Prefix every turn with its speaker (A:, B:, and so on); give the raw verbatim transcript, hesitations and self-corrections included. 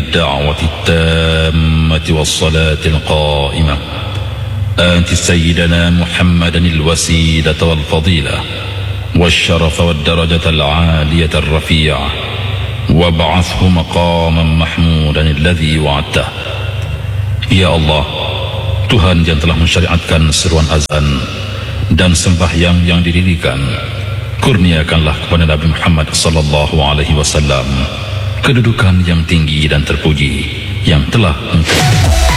A: الدعوة التامة والصلاة القائمة آت سيدنا محمدا الوسيلة والفضيلة والشرف والدرجة العالية الرفيعة وابعثه مقاما محمودا الذي وعدته. Ya Allah, Tuhan yang telah mensyariatkan seruan azan dan sembahyang yang didirikan, kurniakanlah kepada Nabi Muhammad sallallahu alaihi wasallam kedudukan yang tinggi dan terpuji yang telah engkau